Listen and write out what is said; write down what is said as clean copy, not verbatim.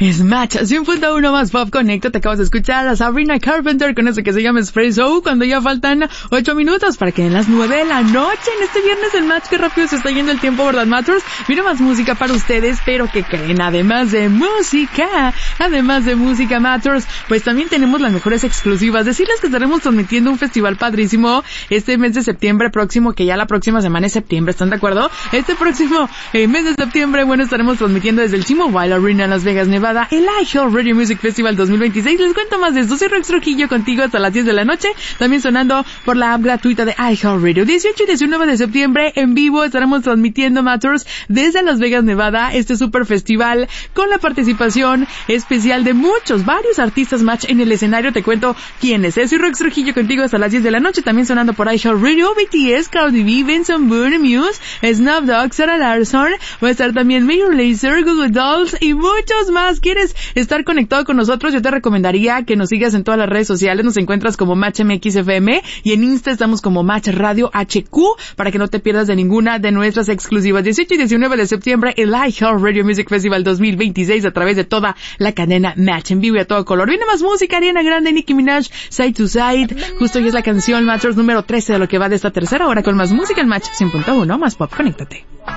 Es Match 100.1 más pop. Conéctate. Acabas de escuchar a Sabrina Carpenter con eso que se llama Espresso, cuando ya faltan 8 minutos para que en las 9 de la noche, en este viernes el Match, que rápido se está yendo el tiempo, ¿verdad, Matters? Mira, más música para ustedes, pero ¿qué creen? Además de música, Matters, pues también tenemos las mejores exclusivas. Decirles que estaremos transmitiendo un festival padrísimo este mes de septiembre próximo, que ya la próxima semana es septiembre, ¿están de acuerdo? Este próximo mes de septiembre, bueno, estaremos transmitiendo desde el T-Mobile Arena en Las Vegas, Nevada, el iHeartRadio Music Festival 2026. Les cuento más de esto. Soy Rox Trujillo contigo hasta las 10 de la noche, también sonando por la app gratuita de iHeartRadio. 18 y 19 de septiembre en vivo estaremos transmitiendo, Matters, desde Las Vegas, Nevada, este super festival con la participación especial de varios artistas Match en el escenario. Te cuento quiénes. Soy Rox Trujillo contigo hasta las 10 de la noche, también sonando por iHeartRadio, BTS, Cardi B, Benson Boone, Muse, Snoop Dogg, Sarah Larson, va a estar también Major Lazer, Google Dolls y muchos más. ¿Quieres estar conectado con nosotros? Yo te recomendaría que nos sigas en todas las redes sociales. Nos encuentras como Match MX FM y en Insta estamos como Match Radio HQ para que no te pierdas de ninguna de nuestras exclusivas. 18 y 19 de septiembre el iHeartRadio Music Festival 2026 a través de toda la cadena Match en vivo y a todo color. Viene más música, Ariana Grande, Nicki Minaj, Side to Side. Justo hoy es la canción Matters número 13 de lo que va de esta tercera hora con más música en Match 100.1 más pop. Conéctate.